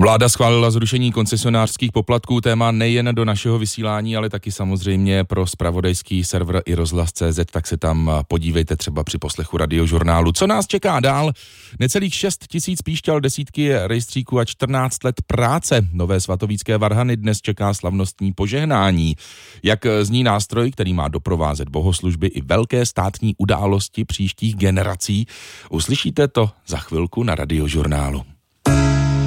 Vláda schválila zrušení koncesionářských poplatků, téma nejen do našeho vysílání, ale taky samozřejmě pro zpravodajský server i rozhlas.cz, tak se tam podívejte třeba při poslechu Radiožurnálu. Co nás čeká dál? Necelých 6 000 píšťal, desítky rejstříků a 14 let práce. Nové svatovícké varhany dnes čeká slavnostní požehnání. Jak zní nástroj, který má doprovázet bohoslužby i velké státní události příštích generací? Uslyšíte to za chvilku na Radiožurnálu.